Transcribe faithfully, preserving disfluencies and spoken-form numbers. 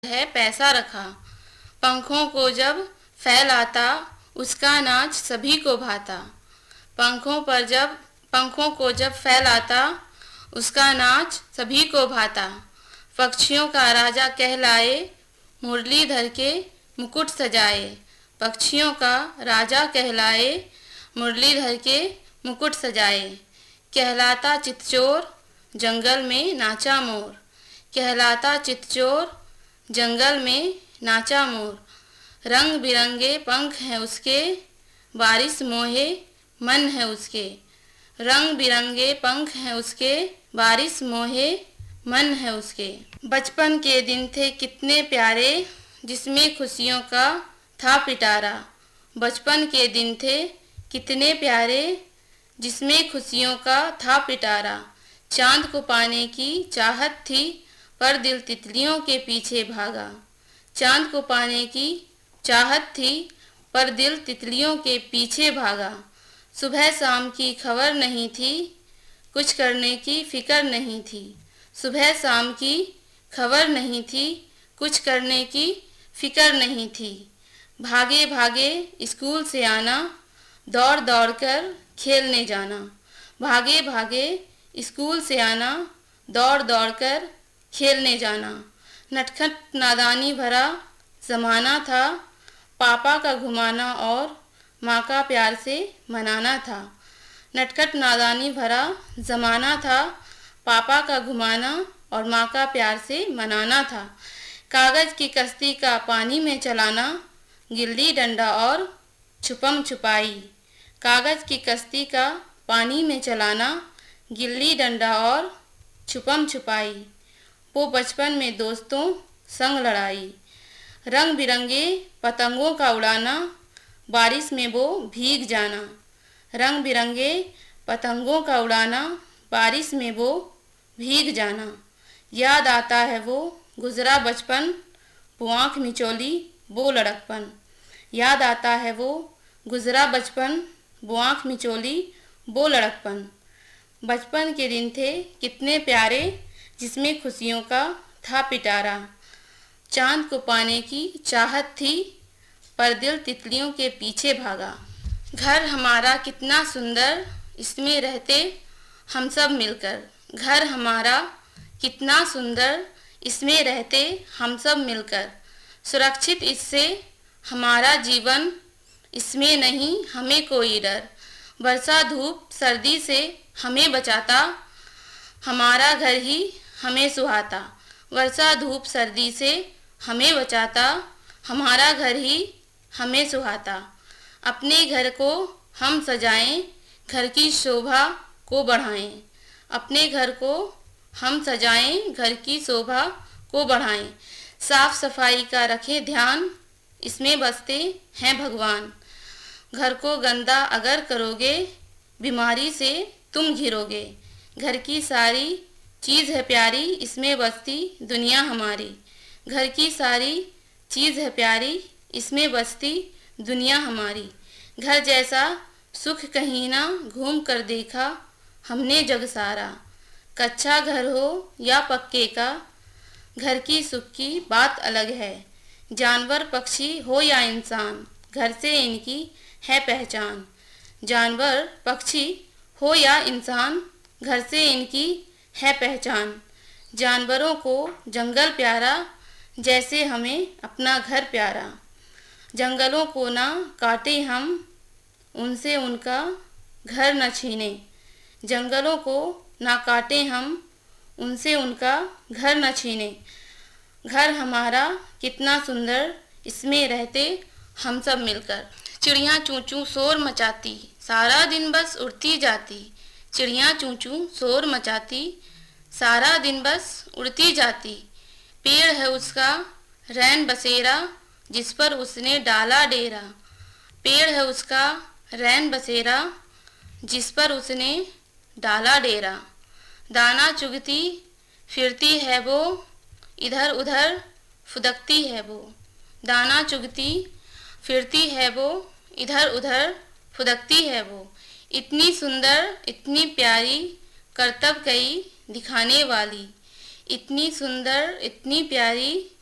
है पैसा रखा। पंखों को जब फैलाता उसका नाच सभी को भाता। पंखों पर जब पंखों को जब फैलाता उसका नाच सभी को भाता। पक्षियों का राजा कहलाए मुरलीधर के मुकुट सजाए। पक्षियों का राजा कहलाए मुरलीधर के मुकुट सजाए। कहलाता चितचोर जंगल में नाचा मोर। कहलाता चितचोर जंगल में नाचा मोर। रंग बिरंगे पंख हैं उसके बारिश मोहे मन है उसके। रंग बिरंगे पंख हैं उसके बारिश मोहे मन है उसके। बचपन के दिन थे कितने प्यारे जिसमें खुशियों का था पिटारा। बचपन के दिन थे कितने प्यारे जिसमें खुशियों का था पिटारा। चांद को पाने की चाहत थी पर दिल तितलियों के पीछे भागा। चांद को पाने की चाहत थी पर दिल तितलियों के पीछे भागा। सुबह शाम की खबर नहीं थी कुछ करने की फिक्र नहीं थी। सुबह शाम की खबर नहीं थी कुछ करने की फिक्र नहीं थी। भागे भागे स्कूल से आना दौड़ दौड़ कर खेलने जाना। भागे भागे स्कूल से आना दौड़ दौड़ कर खेलने जाना। नटखट नादानी भरा ज़माना था पापा का घुमाना और माँ का प्यार से मनाना था। नटखट नादानी भरा ज़माना था पापा का घुमाना और माँ का प्यार से मनाना था। कागज़ की कश्ती का पानी में चलाना गिल्ली डंडा और छुपम छुपाई। कागज़ की कश्ती का पानी में चलाना गिल्ली डंडा और छुपम छुपाई। वो बचपन में दोस्तों संग लड़ाई। रंग बिरंगे पतंगों का उड़ाना बारिश में वो भीग जाना। रंग बिरंगे पतंगों का उड़ाना बारिश में वो भीग जाना। याद आता है वो गुजरा बचपन वो आँख मिचौली वो लड़कपन। याद आता है वो गुजरा बचपन वो आँख मिचौली वो लड़कपन। बचपन के दिन थे कितने प्यारे जिसमें खुशियों का था पिटारा। चांद को पाने की चाहत थी पर दिल तितलियों के पीछे भागा। घर हमारा कितना सुंदर इसमें रहते हम सब मिलकर। घर हमारा कितना सुंदर इसमें रहते हम सब मिलकर। सुरक्षित इससे हमारा जीवन इसमें नहीं हमें कोई डर। वर्षा धूप सर्दी से हमें बचाता हमारा घर ही हमें सुहाता। वर्षा धूप सर्दी से हमें बचाता हमारा घर ही हमें सुहाता। अपने घर को हम सजाएं घर की शोभा को बढ़ाएं। अपने घर को हम सजाएं घर की शोभा को बढ़ाएं। साफ सफाई का रखें ध्यान इसमें बसते हैं भगवान। घर को गंदा अगर करोगे बीमारी से तुम घिरोगे। घर की सारी चीज़ है प्यारी इसमें बसती दुनिया हमारी। घर की सारी चीज़ है प्यारी इसमें बसती दुनिया हमारी। घर जैसा सुख कहीं ना घूम कर देखा हमने जग सारा। कच्चा घर हो या पक्के का घर की सुख की बात अलग है। जानवर पक्षी हो या इंसान घर से इनकी है पहचान। जानवर पक्षी हो या इंसान घर से इनकी है पहचान। जानवरों को जंगल प्यारा जैसे हमें अपना घर प्यारा। जंगलों को ना काटे हम उनसे उनका घर न छीने। जंगलों को ना काटे हम उनसे उनका घर न छीने। घर हमारा कितना सुंदर इसमें रहते हम सब मिलकर। चिड़िया चूँ चूँ शोर मचाती सारा दिन बस उड़ती जाती। चिड़िया चूँ चूँ शोर मचाती सारा दिन बस उड़ती जाती। पेड़ है उसका रैन बसेरा जिस पर उसने डाला डेरा। पेड़ है उसका रैन बसेरा जिस पर उसने डाला डेरा। दाना चुगती फिरती है वो इधर उधर फुदकती है वो। दाना चुगती फिरती है वो इधर उधर फुदकती है वो। इतनी सुंदर इतनी प्यारी करतब कई दिखाने वाली। इतनी सुंदर इतनी प्यारी